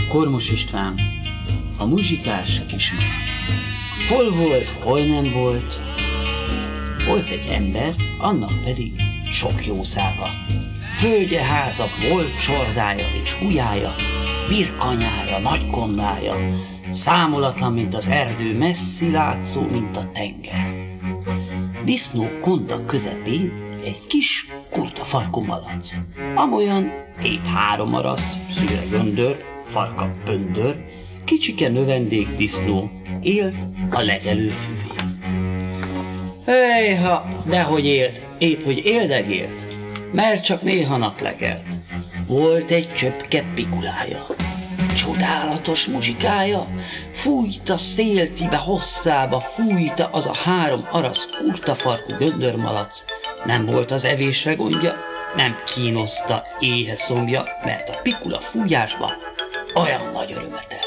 Kormos István, a muzsikás kismalac. Hol volt, hol nem volt? Volt egy ember, annak pedig sok jószága. Földje, háza, volt csordája és gulyája, birkanyája, nagykondája, számolatlan, mint az erdő, messzi látszó, mint a tenger. Disznó konda közepén egy kis kurta farkú malac, amolyan épp 3 arasz, szőre göndör, farka pöndör, kicsike növendék disznó élt a legelő füvén. Ejha, dehogy élt, épp hogy éldegélt, mert csak néha naplegelt. Volt egy csöpke pikulája, csodálatos muzsikája, fújta széltibe hosszába, fújta az a 3 arasz kurtafarkú göndörmalac. Nem volt az evésre gondja, nem kínoszta éhe szombja, mert a pikula fújásba olyan nagy örömet telt.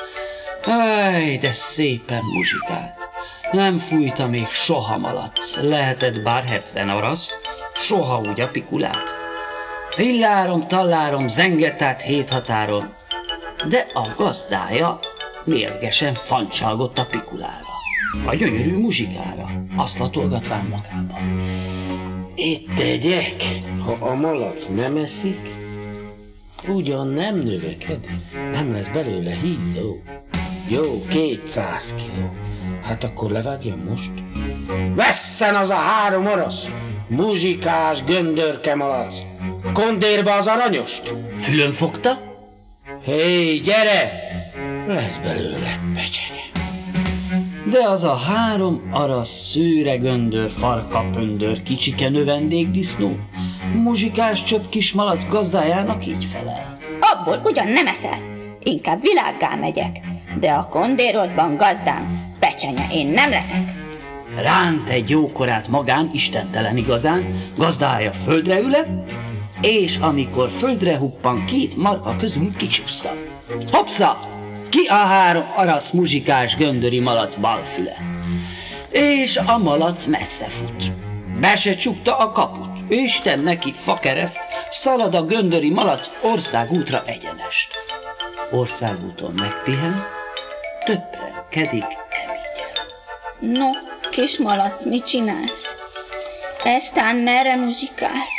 Áj, de szépen muzsikált. Nem fújta még soha malac, lehetett bár 70 arasz, soha úgy a pikulát. Tillárom, tallárom, zengett át 7 határon, de a gazdája mérgesen fancsalgott a pikulára, a gyönyörű muzsikára, azt latolgatván magába. Itt tegyek, ha a malac nem eszik, ugyan nem növekedik, nem lesz belőle hízó. Jó, 200 kiló. Hát akkor levágjam most? Vesszen az a 3 arasz, muzsikás göndörke malac, kondérba az aranyost. Fülön fogta? Hé, gyere! Lesz belőle pecsenye. De az a 3 arasz, szőre göndör, farka pöndör, kicsike növendék disznó, muzsikás csöpp kis malac gazdájának így felel. Abból ugyan nem eszel, inkább világgá megyek, de a kondérodban, gazdám, pecsenye én nem leszek. Ránt egy jókorát magán, istentelen igazán, gazdája földre üle, és amikor földre huppan, 2 marha közül kicsusszad. Hoppsza! Ki a 3 arasz muzsikás göndöri malac balfüle? És a malac messze fut. Be se csukta a kaput. Isten neki fakereszt, szalad a göndöri malac országútra egyenest. Országúton megpihen, töprengkedik emigyen. No, kis malac, mit csinálsz? Eztán merre muzsikálsz?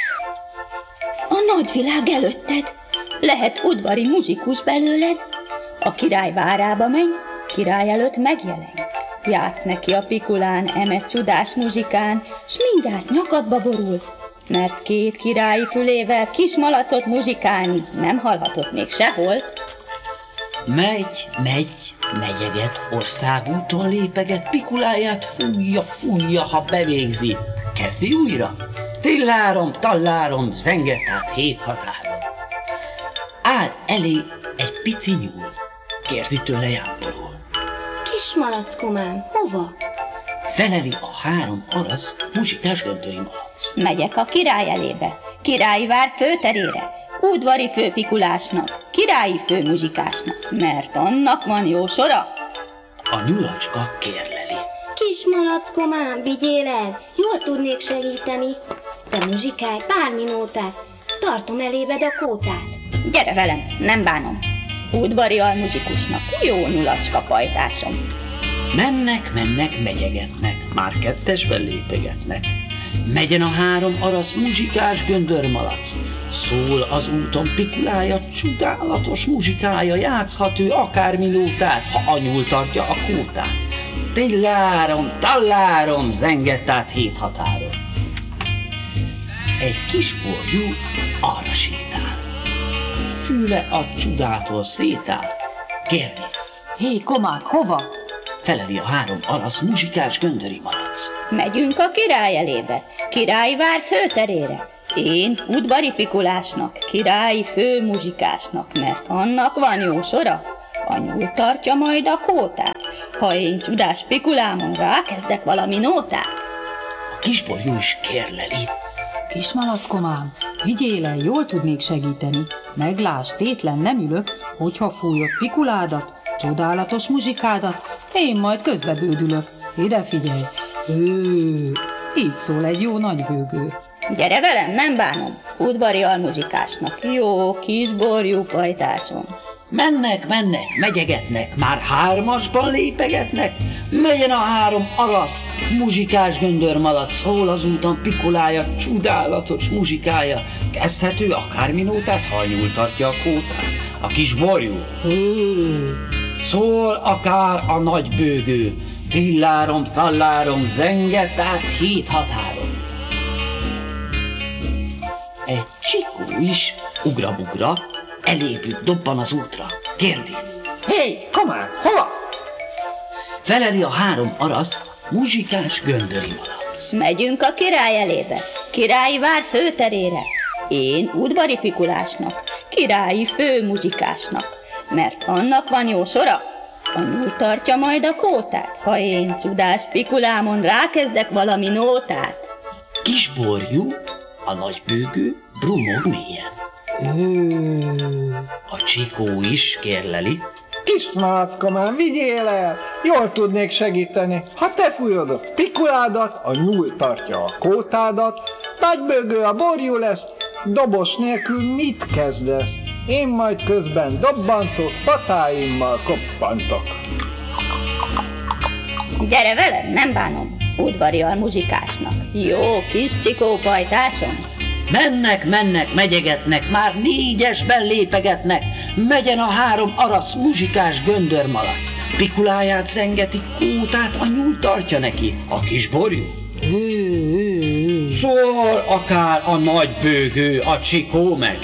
A nagyvilág előtted, lehet udvari muzsikus belőled. A király várába menj, király előtt megjelenj. Játsz neki a pikulán, eme csodás muzsikán, s mindjárt nyakadba borul, mert 2 királyi fülével kis malacot muzsikálni nem hallhatott még sehol. Megy, megyeget, országúton lépeget, pikuláját fújja, ha bevégzi. Kezdi újra. Tillárom, tallárom, zengett át 7 határon. Áll elé egy pici nyúl, kérdi tőle jámborul. Kis malackomám, hova? Feleli a 3 arasz muzsikás göndöri malac. Megyek a király elébe, királyi vár főterére, udvari főpikulásnak, királyi főmuzsikásnak, mert annak van jó sora. A nyulacska kérleli. Kis malackomám, vigyél el, jól tudnék segíteni. Te muzsikálj pár minótát, tartom elébed a kótát. Gyere velem, nem bánom. Udvari almuzsikusnak jó nyulacska pajtásom. Mennek, megyegetnek, már 2-esben lépegetnek. Megyen a 3 arasz muzsikás göndörmalac. Szól az úton pikulája, csodálatos muzsikája, játszhat ő akár minótát, ha a nyúl tartja a kótát. Tillárom, tallárom, zengett át 7 határon. Egy kis borjú arra sétál. Füle a csodától szétáll. Kérdi. Hé, komák, hova? Feleli a 3 arasz muzsikás göndöri malac. Megyünk a király elébe, királyi vár főterére. Én udvari pikulásnak, királyi főmuzsikásnak, mert annak van jó sora. A nyúl tartja majd a kótát, ha én csodás pikulámon rákezdek valami nótát. A kisborjú is kérleli. Kis malackomám, vigyél el, jól tudnék segíteni. Meglásd, tétlen nem ülök, hogyha fújod pikuládat, csodálatos muzsikádat, én majd közbebődülök. Ide figyelj! Így szól egy jó nagybőgő. Gyere velem, nem bánom, udvari almuzsikásnak, jó kis borjú pajtásom. Mennek, megyegetnek, már hármasban lépegetnek, megyen a három arasz, muzsikás göndörmalac, szól az úton pikulája, csodálatos muzsikája, kezdhető akár minótát, ha a nyúl tartja a kótát, a kis borjú. Szól akár a nagy bőgő, villárom, tallárom, zenget át 7 határon. Egy csikó is ugra-bugra, elébük dobban az útra. Kérdi. Hé, komán, hova? Feleli a három arasz, muzsikás göndöri malac. Megyünk a király elébe, királyi vár főterére. Én udvari pikulásnak, királyi főmuzsikásnak, mert annak van jó sora, a nyúl tartja majd a kótát, ha én csodás pikulámon rákezdek valami nótát. Kisborjú, a nagybőgő, brumog mélyen. A csikó is kérleli. Kis malackomám, vigyél el! Jól tudnék segíteni. Ha te fújod a pikuládat, a nyúl tartja a kótádat, nagybőgő a borjú lesz, dobos nélkül mit kezdesz? Én majd közben dobbantok, patáimmal koppantok. Gyere velem, nem bánom, udvarial muzsikásnak. Jó kis csikópajtásom. Mennek, megyegetnek, már 4-esben lépegetnek, megyen a három arasz, muzsikás göndörmalac. Pikuláját zengeti, kótát a nyúl tartja neki, a kis borjú. Szól akár a nagy bőgő, a csikó meg.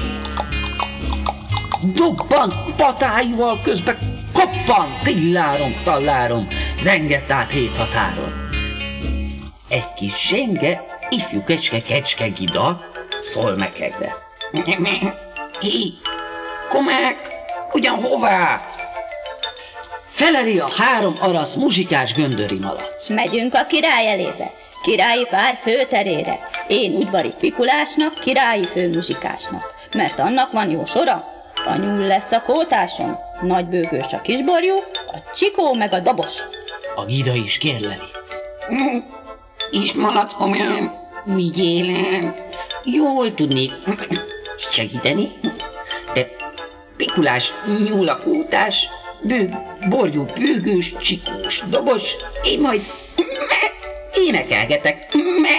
Dobban patáival közbe koppan, tillárom, tallárom, zenget át 7 határon. Egy kis zsenge, ifjú kecske gida, szól mekegve. Hé, komák, ugyan hová? Feleli a három arasz, muzsikás göndöri malac. Megyünk a király elébe, királyi vár főterére. Én udvari pikulásnak, királyi főmuzsikásnak, mert annak van jó sora, a nyúl lesz a kótásom, nagybőgős a kisborjú, a csikó meg a dobos. A gida is kérleli. És malackomám, vigyél el. Jól tudnék segíteni, de pikulás, nyúlakótás, borjú, bőgős, csikós, dobos, én majd énekelgetek.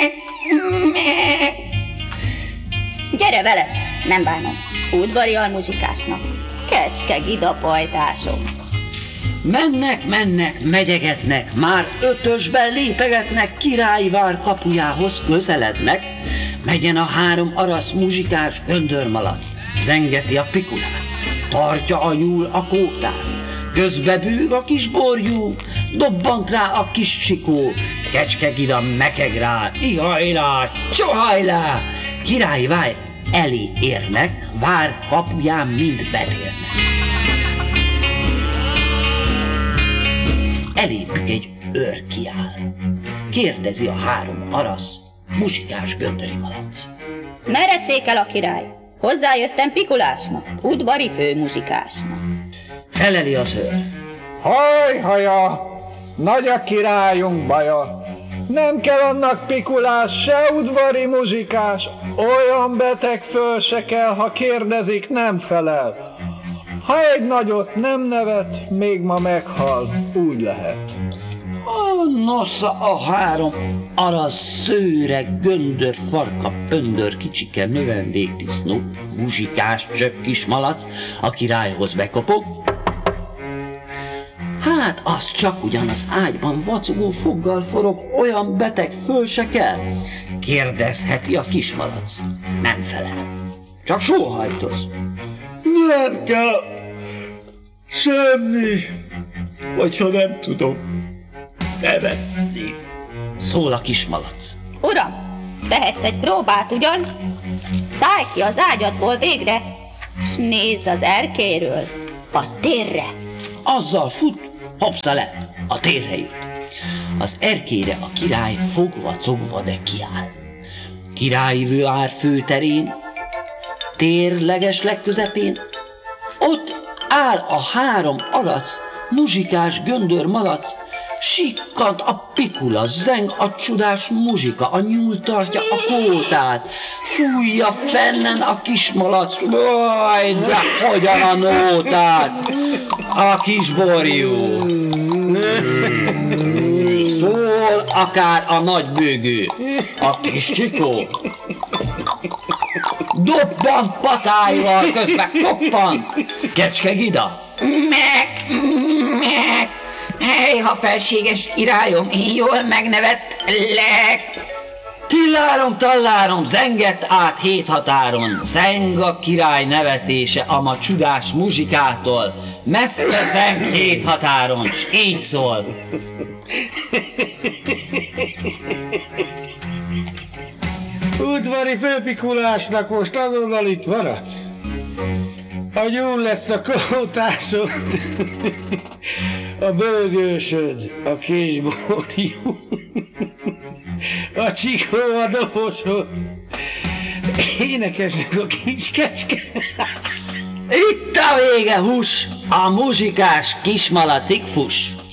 Gyere velem, nem bánom, udvarial muzsikásnak, kecske gida pajtásom. Mennek, megyegetnek, már 5-ösben lépegetnek, királyi vár kapujához közelednek, megyen a három arasz, muzsikás göndörmalac, zengeti a pikulát, tartja a nyúl a kótát, közbe bőg a kis borjú, dobbant rá a kis csikó, kecskegida mekeg rá, ihajlá, csohajlá, királyi vár elé érnek, vár kapuján mind betérnek. Elébük egy őr kiáll. Kérdezi a három arasz, muzsikás göndöri malac. Merre székel a király? Hozzájöttem pikulásnak, udvari főmuzsikásnak. Feleli az őr. Hajhaja, nagy a királyunk baja. Nem kell annak pikulás, se udvari muzsikás, olyan beteg föl se kell, ha kérdezik, nem felel. Ha egy nagyot nem nevet, még ma meghal, úgy lehet. Nosza a három arasz, szőre, göndör, farka, pöndör, kicsike, növendékdisznó, muzsikás, csöpp kis malac, a királyhoz bekopog. Hát az csak ugyan az ágyban vacogó foggal forog, olyan beteg föl se kell. Kérdezheti a kismalac. Nem felel. Csak sóhajtoz. Nem kell semmi, vagy ha nem tudom nevetni. Szól a kismalac. Uram, tehetsz egy próbát ugyan? Szállj ki az ágyadból végre, s nézz az erkélyről a térre. Azzal fut, hopsza le, a térre jut. Az erkélyre a király fogva-cogva, de kiáll. Királyi vár főterén, tér legközepén, ott áll a három arac, muzsikás göndör malac, Sikkant a pikula, zeng a csodás muzsika, a nyúl tartja a kótát, fújja fennen a kismalac, jaj, de hogyan a nótát, a kisborjú. Szól akár a nagybőgő, a kis csikó. Dobbant patáival, közben koppant, kecske gida. Meg. Hely, ha felséges királyom, én jól megnevettlek. Tillárom, zengett át 7 határon, zeng a király nevetése a ma csodás muzsikától, messze zeng 7 határon, s így szól. Udvari főpikulásnak most azonnal itt maradsz? A nyúl lesz a kótásod, a bőgősöd, a kisborjú, a csikó a dobosod, énekesnek a kis kecske. Itt a vége, hús, a muzsikás kismalacig fuss.